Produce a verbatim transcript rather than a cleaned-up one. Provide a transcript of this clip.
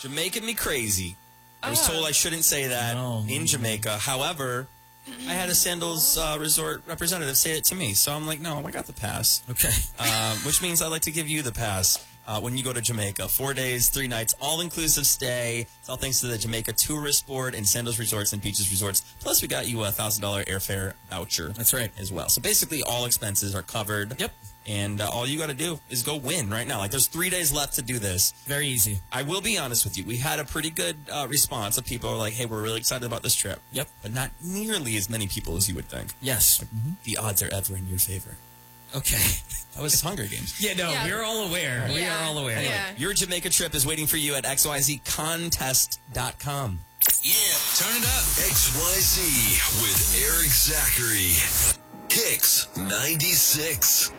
Jamaican me crazy. I was Oh. told I shouldn't say that No. in Jamaica. However, I had a Sandals uh, Resort representative say it to me. So I'm like, no, I got the pass. Okay. Uh, which means I'd like to give you the pass uh, when you go to Jamaica. Four days, three nights, all-inclusive stay. It's all thanks to the Jamaica Tourist Board and Sandals Resorts and Beaches Resorts. Plus, we got you a one thousand dollars airfare voucher. That's right. As well. So basically, all expenses are covered. Yep. And uh, all you got to do is go win right now. Like, there's three days left to do this. Very easy. I will be honest with you. We had a pretty good uh, response of people who are like, hey, we're really excited about this trip. Yep. But not nearly as many people as you would think. Yes. The odds are ever in your favor. Okay. That was Hunger Games. Yeah, no, Yeah. we're all aware. We Yeah. are all aware. Yeah. Your Jamaica trip is waiting for you at x y z contest dot com. Yeah, turn it up. X Y Z with Eric Zachary. Kicks ninety-six.